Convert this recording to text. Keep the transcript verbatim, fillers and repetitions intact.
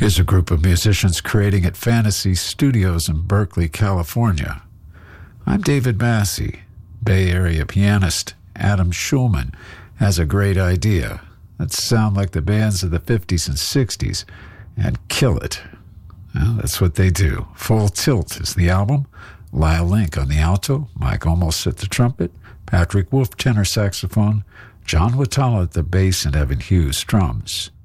Here's a group of musicians creating at Fantasy Studios in Berkeley, California. I'm David Massey. Bay Area pianist Adam Schulman has a great idea. Let's sound like the bands of the fifties and sixties and kill it. Well, that's what they do. Full Tilt is the album. Lyle Link on the alto, Mike Olmos at the trumpet, Patrick Wolf tenor saxophone, John Watala at the bass, and Evan Hughes drums.